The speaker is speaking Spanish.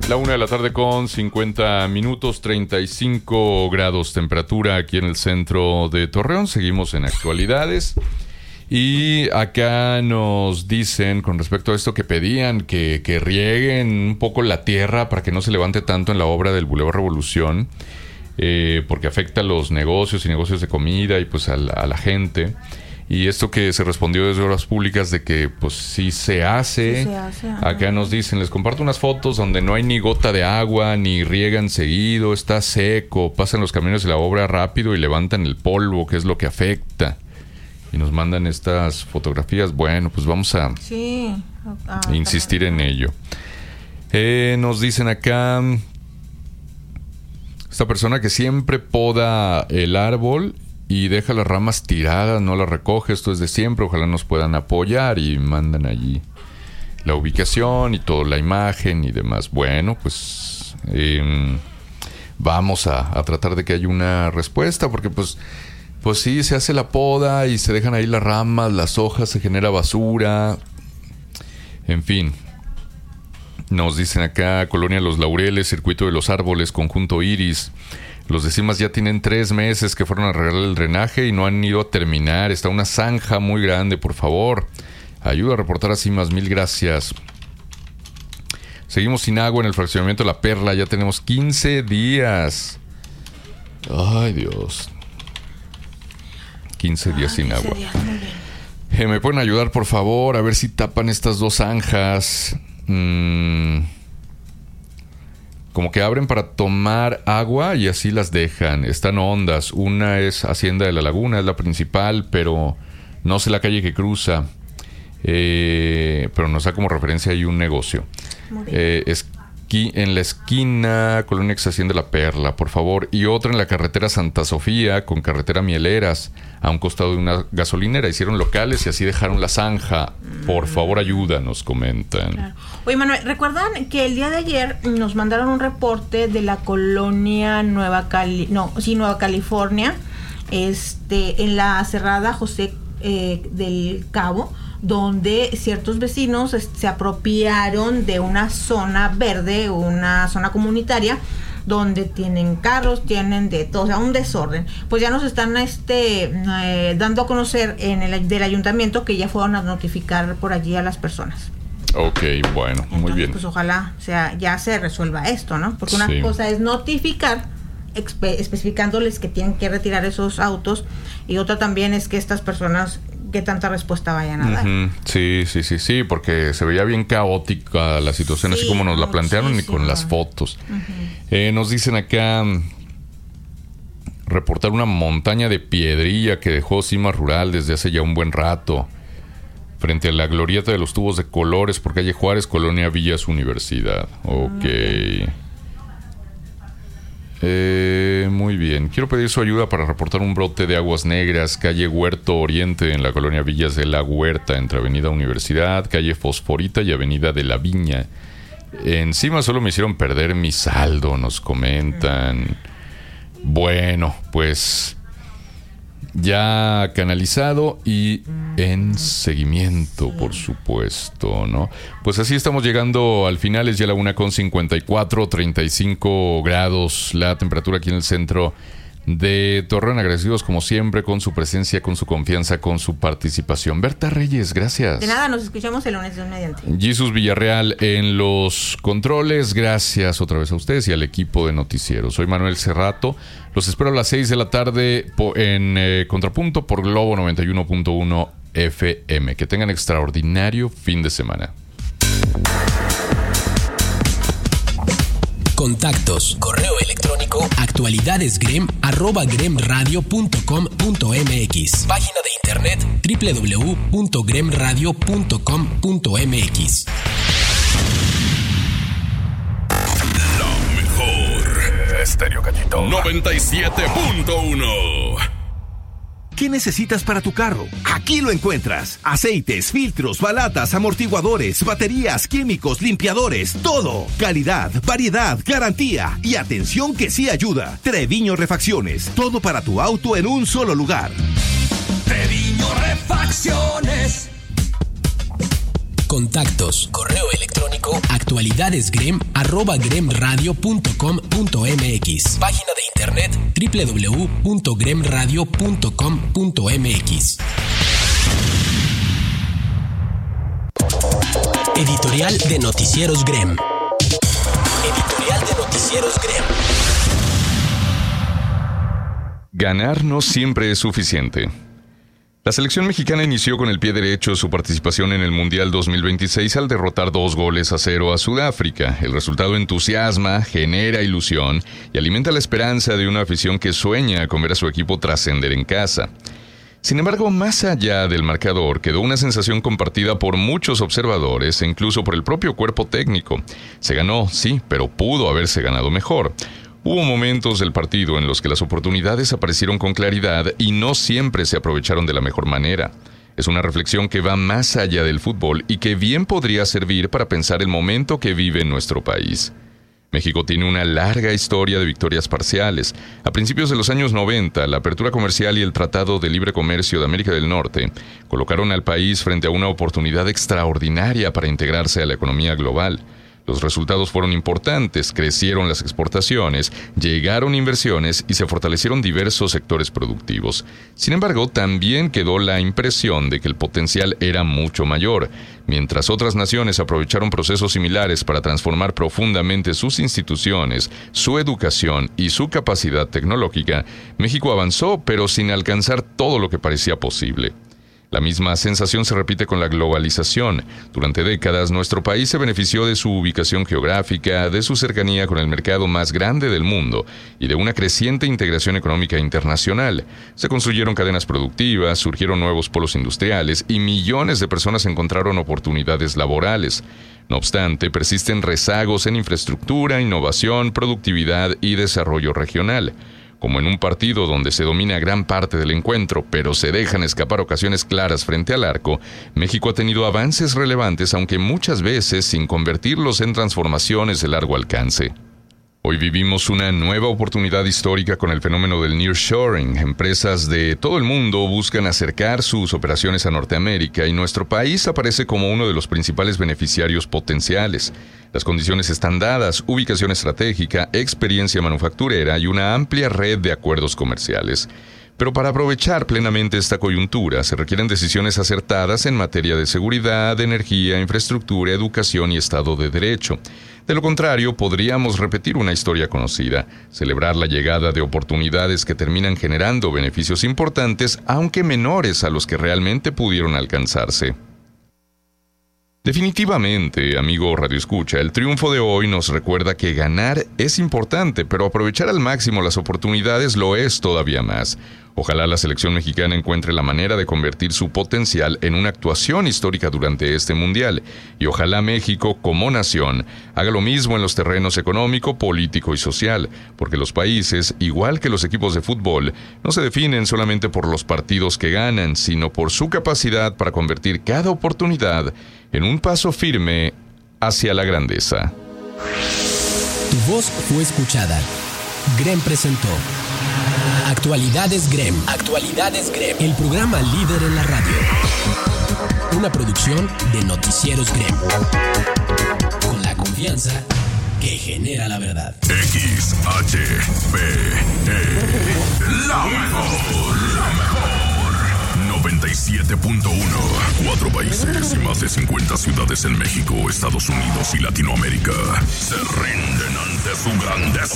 La 1:50 p.m, 35 grados temperatura aquí en el centro de Torreón. Seguimos en actualidades. Y acá nos dicen con respecto a esto que pedían que rieguen un poco la tierra para que no se levante tanto en la obra del Boulevard Revolución, porque afecta a los negocios y negocios de comida y pues a la gente. Y esto que se respondió desde Obras Públicas de que pues sí se hace. Acá nos dicen, les comparto unas fotos donde no hay ni gota de agua, ni riegan seguido, está seco, pasan los camiones de la obra rápido y levantan el polvo, que es lo que afecta. Y nos mandan estas fotografías. Bueno, pues vamos a insistir en ello. Nos dicen acá, esta persona que siempre poda el árbol y deja las ramas tiradas, no las recoge, esto es de siempre, ojalá nos puedan apoyar, y mandan allí la ubicación y toda la imagen y demás. Bueno, pues vamos a tratar de que haya una respuesta, porque pues sí, se hace la poda y se dejan ahí las ramas, las hojas, se genera basura, en fin. Nos dicen acá, Colonia Los Laureles, Circuito de los Árboles, Conjunto Iris. Los de Cimas ya tienen 3 meses que fueron a arreglar el drenaje y no han ido a terminar. Está una zanja muy grande, por favor. Ayuda a reportar a Cimas, mil gracias. Seguimos sin agua en el fraccionamiento La Perla. Ya tenemos 15 días. Ay, Dios. 15 días sin agua. ¿Me pueden ayudar, por favor? A ver si tapan estas 2 zanjas. Como que abren para tomar agua y así las dejan. Están hondas. Una es Hacienda de la Laguna, es la principal, pero no sé la calle que cruza. Pero nos da como referencia ahí un negocio. En la esquina, Colonia Ex Hacienda de la Perla, por favor. Y otra en la carretera Santa Sofía con carretera Mieleras, a un costado de una gasolinera. Hicieron locales y así dejaron la zanja. Por favor, ayuda, nos comentan. Claro. Oye, Manuel, ¿recuerdan que el día de ayer nos mandaron un reporte de la colonia Nueva California, en la cerrada José del Cabo, donde ciertos vecinos se apropiaron de una zona verde, una zona comunitaria, donde tienen carros, tienen de todo, o sea, un desorden? Pues ya nos están dando a conocer del ayuntamiento que ya fueron a notificar por allí a las personas. Ok, bueno, entonces, muy bien. Pues ojalá ya se resuelva esto, ¿no? Porque una cosa es notificar especificándoles que tienen que retirar esos autos, y otra también es que estas personas qué tanta respuesta vayan a dar. Sí, porque se veía bien caótica la situación, así como nos la plantearon y con las fotos. Nos dicen acá, reportar una montaña de piedrilla que dejó Cimas Rural desde hace ya un buen rato, frente a la glorieta de los tubos de colores por calle Juárez, Colonia Villas Universidad. Ok. Muy bien. Quiero pedir su ayuda para reportar un brote de aguas negras, calle Huerto Oriente, en la colonia Villas de la Huerta, entre Avenida Universidad, calle Fosforita y Avenida de la Viña. Encima solo me hicieron perder mi saldo, nos comentan. Bueno, pues ya canalizado y en seguimiento, por supuesto, ¿no? Pues así estamos llegando al final. Es ya la 1:54, 35 grados la temperatura aquí en el centro de Torreón. Agradecidos como siempre con su presencia, con su confianza, con su participación. Berta Reyes, gracias. De nada, nos escuchamos el lunes de un mediante. Jesús Villarreal en los controles. Gracias otra vez a ustedes y al equipo de noticieros. Soy Manuel Cerrato. Los espero a las 6 de la tarde en Contrapunto por Globo 91.1 FM. Que tengan extraordinario fin de semana. Contactos, correo electrónico, actualidadesgrem@gremradio.com.mx. Página de internet www.gremradio.com.mx. La mejor Estéreo Cachito 97.1. ¿Qué necesitas para tu carro? Aquí lo encuentras. Aceites, filtros, balatas, amortiguadores, baterías, químicos, limpiadores, todo. Calidad, variedad, garantía y atención que sí ayuda. Treviño Refacciones. Todo para tu auto en un solo lugar. Treviño Refacciones. Contactos. Correo electrónico actualidadesgrem@gremradio.com.mx. Página de internet www.gremradio.com.mx. Editorial de Noticieros Grem. Editorial de Noticieros Grem. Ganar no siempre es suficiente. La selección mexicana inició con el pie derecho su participación en el Mundial 2026 al derrotar 2-0 a Sudáfrica. El resultado entusiasma, genera ilusión y alimenta la esperanza de una afición que sueña con ver a su equipo trascender en casa. Sin embargo, más allá del marcador, quedó una sensación compartida por muchos observadores e incluso por el propio cuerpo técnico. Se ganó, sí, pero pudo haberse ganado mejor. Hubo momentos del partido en los que las oportunidades aparecieron con claridad y no siempre se aprovecharon de la mejor manera. Es una reflexión que va más allá del fútbol y que bien podría servir para pensar el momento que vive nuestro país. México tiene una larga historia de victorias parciales. A principios de los años 90, la apertura comercial y el Tratado de Libre Comercio de América del Norte colocaron al país frente a una oportunidad extraordinaria para integrarse a la economía global. Los resultados fueron importantes, crecieron las exportaciones, llegaron inversiones y se fortalecieron diversos sectores productivos. Sin embargo, también quedó la impresión de que el potencial era mucho mayor. Mientras otras naciones aprovecharon procesos similares para transformar profundamente sus instituciones, su educación y su capacidad tecnológica, México avanzó, pero sin alcanzar todo lo que parecía posible. La misma sensación se repite con la globalización. Durante décadas, nuestro país se benefició de su ubicación geográfica, de su cercanía con el mercado más grande del mundo y de una creciente integración económica internacional. Se construyeron cadenas productivas, surgieron nuevos polos industriales y millones de personas encontraron oportunidades laborales. No obstante, persisten rezagos en infraestructura, innovación, productividad y desarrollo regional. Como en un partido donde se domina gran parte del encuentro, pero se dejan escapar ocasiones claras frente al arco, México ha tenido avances relevantes, aunque muchas veces sin convertirlos en transformaciones de largo alcance. Hoy vivimos una nueva oportunidad histórica con el fenómeno del nearshoring. Empresas de todo el mundo buscan acercar sus operaciones a Norteamérica y nuestro país aparece como uno de los principales beneficiarios potenciales. Las condiciones están dadas: ubicación estratégica, experiencia manufacturera y una amplia red de acuerdos comerciales. Pero para aprovechar plenamente esta coyuntura se requieren decisiones acertadas en materia de seguridad, energía, infraestructura, educación y Estado de Derecho. De lo contrario, podríamos repetir una historia conocida, celebrar la llegada de oportunidades que terminan generando beneficios importantes, aunque menores a los que realmente pudieron alcanzarse. Definitivamente, amigo radioescucha, el triunfo de hoy nos recuerda que ganar es importante, pero aprovechar al máximo las oportunidades lo es todavía más. Ojalá la selección mexicana encuentre la manera de convertir su potencial en una actuación histórica durante este mundial, y ojalá México, como nación, haga lo mismo en los terrenos económico, político y social, porque los países, igual que los equipos de fútbol, no se definen solamente por los partidos que ganan, sino por su capacidad para convertir cada oportunidad en un paso firme hacia la grandeza. Tu voz fue escuchada. Grem presentó Actualidades Grem. Actualidades Grem. El programa líder en la radio. Una producción de Noticieros Grem. Con la confianza que genera la verdad. XHPE. La mejor. 97.1. 4 países y más de 50 ciudades en México, Estados Unidos y Latinoamérica se rinden ante su grandeza.